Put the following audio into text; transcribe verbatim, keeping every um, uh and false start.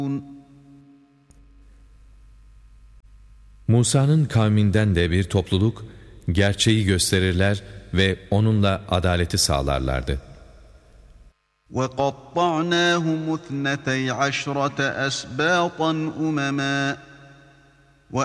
Musa'nın kavminden de bir topluluk gerçeği gösterirler ve onunla adaleti sağlarlardı. وَقَطَّعْنَاهُمُ اثْنَتَيْ عَشْرَةَ أَسْبَاطًا أُمَمًا